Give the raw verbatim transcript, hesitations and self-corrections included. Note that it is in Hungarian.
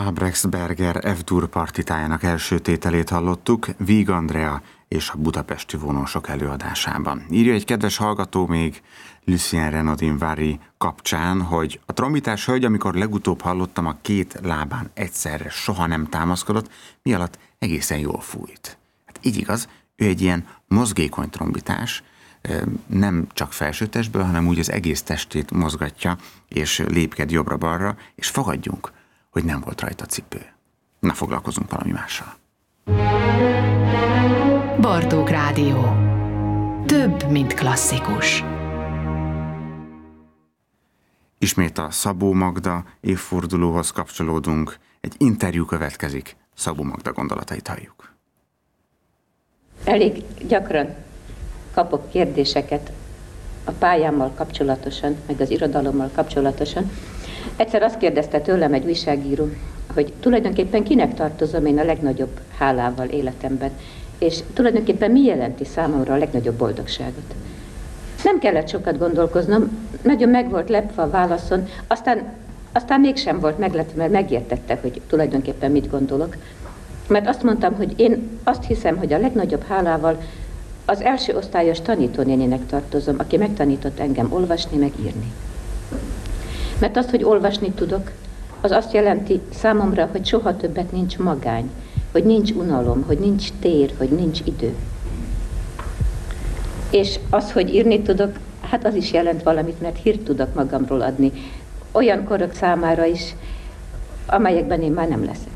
Albrechtsberger F-dur partitájának első tételét hallottuk Víg Andrea és a budapesti vonósok előadásában. Írja egy kedves hallgató még Lucien Renaudin Vary kapcsán, hogy a trombitás hölgy, amikor legutóbb hallottam, a két lábán egyszerre soha nem támaszkodott, mi alatt egészen jól fújt. Hát így igaz, ő egy ilyen mozgékony trombitás, nem csak felsőtestből, hanem úgy az egész testét mozgatja, és lépked jobbra-balra, és fogadjunk, hogy nem volt rajta cipő. Na, foglalkozunk valami mással. Bartók Rádió. Több, mint klasszikus. Ismét a Szabó Magda évfordulóhoz kapcsolódunk. Egy interjú következik. Szabó Magda gondolatait halljuk. Elég gyakran kapok kérdéseket a pályámmal kapcsolatosan, meg az irodalommal kapcsolatosan. Egyszer azt kérdezte tőlem egy újságíró, hogy tulajdonképpen kinek tartozom én a legnagyobb hálával életemben, és tulajdonképpen mi jelenti számomra a legnagyobb boldogságot. Nem kellett sokat gondolkoznom, nagyon meg volt lepve a válaszon, aztán, aztán mégsem volt meglepve, mert megértette, hogy tulajdonképpen mit gondolok. Mert azt mondtam, hogy én azt hiszem, hogy a legnagyobb hálával az első osztályos tanítónénének tartozom, aki megtanított engem olvasni, meg írni. Mert az, hogy olvasni tudok, az azt jelenti számomra, hogy soha többet nincs magány, hogy nincs unalom, hogy nincs tér, hogy nincs idő. És az, hogy írni tudok, hát az is jelent valamit, mert hírt tudok magamról adni, olyan korok számára is, amelyekben én már nem leszek.